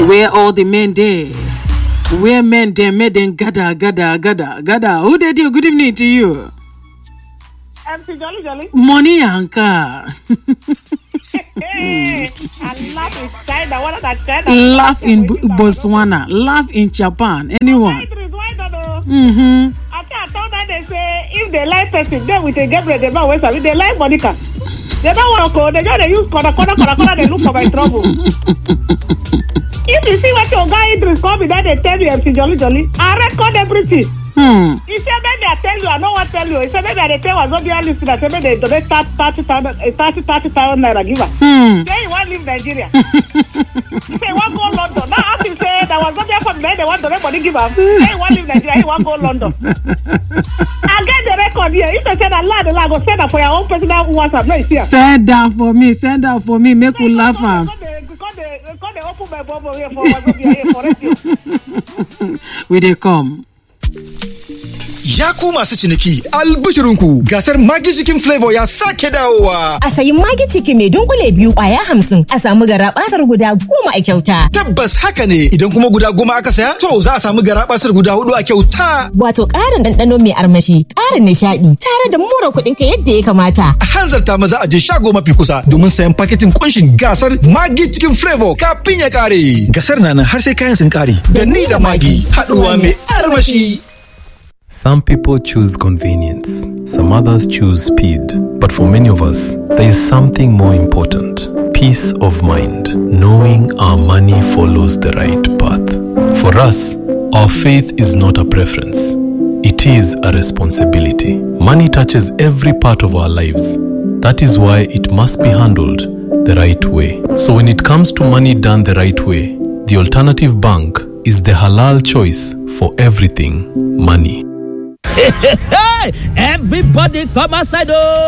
Where all the men there? Where men they made them gada. Who did you? Good evening to you. MC Jolly. Money Anka. Hey, I laugh in China. What are China? Laugh in Botswana. Laugh in Japan. Anyone? I thought that they say if they like person, then with a Gabriel, they don't waste it. They like Monica. They don't want to go. They just use corner. They look for my trouble. If you see what your guy is coming, then they tell you MC Jolly. I record everything. He said maybe I tell you, I don't want to tell you. He said maybe I tell was not be listening. I said maybe they donate 30,000 naira give her. Say you want to leave Nigeria. Say you want to go London. Now as you say that was not there for me, they want to donate money give her. Say you want to leave Nigeria, you want to go London. I get the record here. If you say that lie, go send that for your own personal WhatsApp. No, it's here. Send that for me. Make you laugh. Because they open my bubble here for you. Will they come? Ya ku masu ciniki, albishirinku gasar Maggi Chicken Flavor ya sake dawowa. A sayi Maggi Chicken mai dunkule 2 kwaya 50 a samu garabasar guda 10 a kyauta. Tabbas haka ne, idan kuma guda 10 aka saya, to za a samu garabasar guda 4 a kyauta. Wato ƙarin ɗanɗano mai armashi, ƙarin nishaɗi, tare da mura kuɗinka yadda ya kamata. A hanzarta maza a je shago mafi kusa domin sayan paketin kunshin gasar Maggi Chicken Flavor kafin ya kare. Gasar na nan har sai kayan sun kare. Da ni da Maggi, haɗuwa mai armashi. Some people choose convenience, some others choose speed. But for many of us, there is something more important. Peace of mind, knowing our money follows the right path. For us, our faith is not a preference. It is a responsibility. Money touches every part of our lives. That is why it must be handled the right way. So when it comes to money done the right way, the Alternative Bank is the halal choice for everything money. Everybody come outside.